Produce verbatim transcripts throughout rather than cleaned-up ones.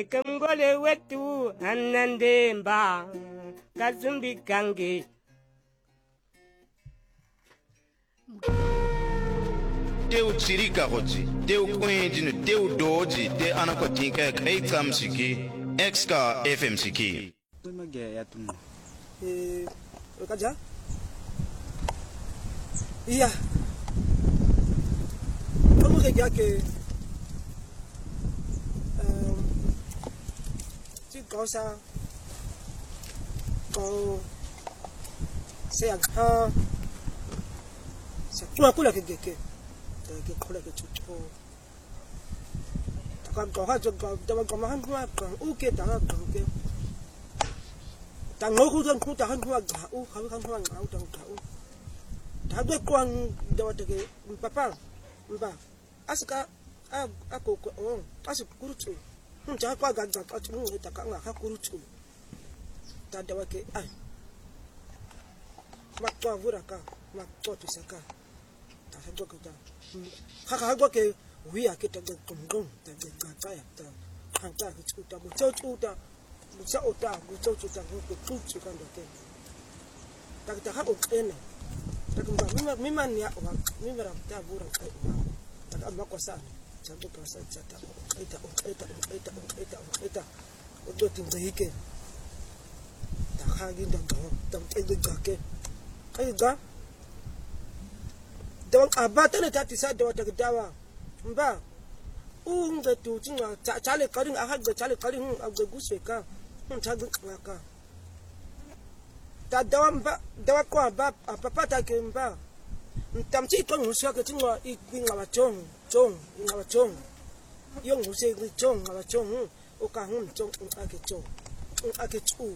kemgole wetu anandemba kazumbi kange Teu tsirika hoji, teu kwenjinu, teu doji, te anakotinka kaitam siki, exka F M siki. Eh, kaja? Iya. Kamu kerja ke? Um, si kau sa, kau saya ha, saya tu aku lagi ke ke, lagi aku lagi cuci. Takkan kau ha juga, jangan kau makan kau kau, oke takkan kau oke. Tang ngau kan ku tahan ku agak u kau kan ku ngau tang kau. Dah dua kuang dawa tege papa, papa. Asika aku ku oh asik kurucu. Hmm jangan ku agak agak aku ni tak ngah aku kurucu. Tak dawa ke ai. Mak tu avuraka, mak tu tu saka. Tak ada ku dah. Kakak aku ke wia kita ke kongkong, tak ke kaya tak. Hangta ke cuta, muncul cuta. Musa ota, musa cuta, muka kucu kan dokter. Tak tak aku kena. Tak mba, mima mima ni aku, mima ram tak burang kai. Tak aku kuasa, satu kuasa jata. Kita, kita, kita, kita, kita. Untuk tinggal hike. Tak lagi dah kau, tak tinggal jake. Kau dah. Dawang abad ni tak tisah dawa tak dawa. Mba. Ung betu cuma cale karing ahad cale karing aku guseka. Cagu ngaka. Tak dawa mba dawa ko aba apa tak ke mba. Tam ci ko musia ke cuma ikwing ngawa chong chong ngawa chong. Yung musia ke chong ngawa chong o ka hun chong ake chong. Ake chu.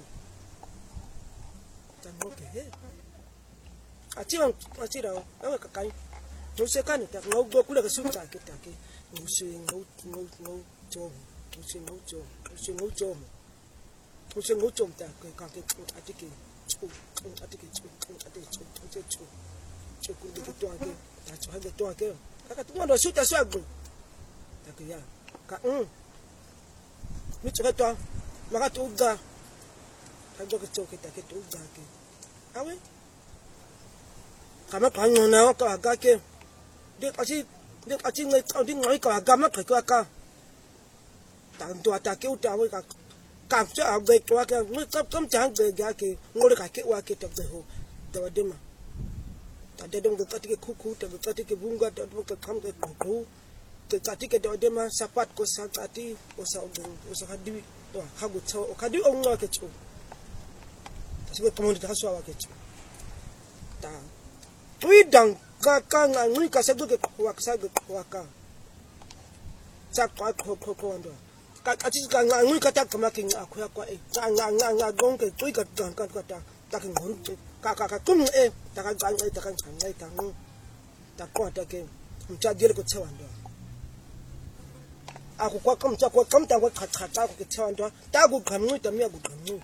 Tan mo ke he. Aci ang aci raw awe ka kai. Musia kan tak ngau go kula ke sunta ke tak ke. Musia ngau ngau ngau chong. Musia ngau chong. Musia ngau chong. Musia ngau chong tak ke ka ke atike. Chu, atike chu, atike chu, atike chu. Chu ku de to ake. Ta chu ha de to ake. Ka tu ndo suta swagu. Tak ya. Ka um. Mi chu to. Maka tu ga. Ta go ke chu ke ta ke tu ga ke. Awe. Kama ka ngona ka ga ke. De aci de aci ngai ka de ngai ka ga ma ka ka. Ta ndo atake uta we ka kam cha agai to ka mu kam kam cha ga ga ke ngore ka ke wa ke ta ho dawa dema ta de dum ga ke kuku ta ga ke bunga ta ka kam ga ko ke ka ke dawa dema sapat ko sa ati o sa o o sa hadi to ha go cha o ka di o nga ke chu ta se ko mo ta so wa ke chu ta tui dang ka ka nga ngui ka sa ga ke wa ka sa ga wa ka sa ka ko ko ko ando aci ka ngui kata kemakin aku ya kuai nga nga nga gong ke tui ka kan kan kata tak ngon ka ka ka kum e tak kan ngai tak kan ngai tak tak ko ta ke mcha jel ko chawan do aku kwa kam cha kwa kam ta kwa khat khat ta ko ke chawan do ta ku kam ngui ta mi ku kam ngui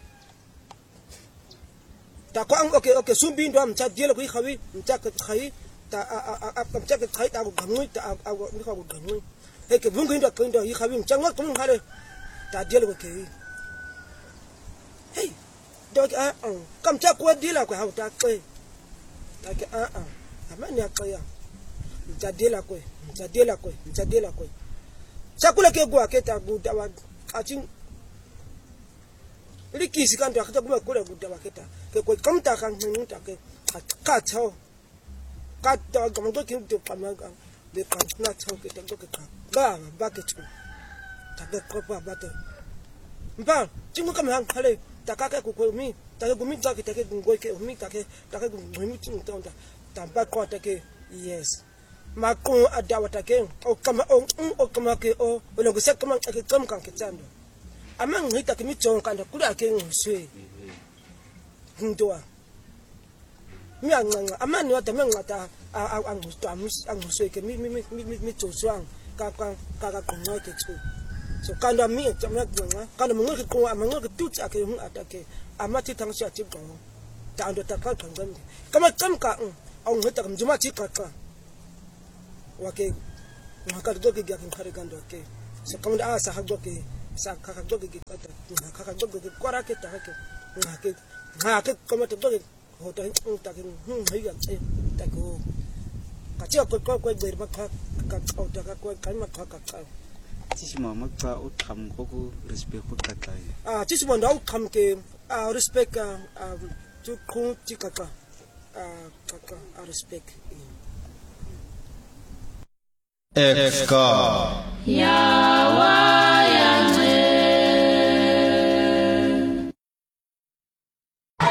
ta ko ang okay okay sumbi do mcha jel ko khawi mcha ka khai ta a a mcha ka khai ta ku kam ngui ta a ni ka ku kam ngui ke bungu ndo ko ndo yi khabim changwa kum khare ta diel ko ke hey do ka a kam cha ko dila ko ha ta ko ta ke a a amani akaya ta dila ko ta dila ko ta dila ko chakula ke gwa ke ta gu dawa achin likisi kan ta ka gwa ko gu dawa ke ta ke ko kam ta kan mun ta ke ka chao ka ta gam ko ke to pamaga de kan na chao ke ta ko ke ka ba ba ke chu ta ke ko ba ba te ba chingu kam hang khale ta ka ke ku ko mi ta ke gumi ta ke ta ke ngoi ke mi ta ke ta ke gumi chingu ta ta ta ba ko ta ke yes ma ko adawa ta ke o kama o o kama ke o lo go se kama ke kam kan ke tsando amang ngi ta ke mi chong kan da ku da ke nguswe ndoa mi anga amani wa ta mi ngata ang gusto ang nguswe ke mi mi mi mi choswang kakak kakak kungai ke chu so kanda mi jamna ganga kanda mungo ke ko amango ke tu cha ke hun atake amati tang sha chi gong ta ando ta kan kan kama kam ka ang heta kam juma chi ka ka wa ke ngaka do ke ga kin khare gando ke so kam da sa ha do ke sa kaka doge ke kata kaka doge ke kora ke ta ke na ke na ke como te doge ho ta ta ke hm hai ga ta ko ka chi ko ko ko ber ma ka ka ka ta ka ko ka ma ka ka ka ti si mama ka o tham go go respect go ka tla ah ti si mo ndau tham ke ah respect ah tu ku ti ka ka ah ka ka respect X K Yeah.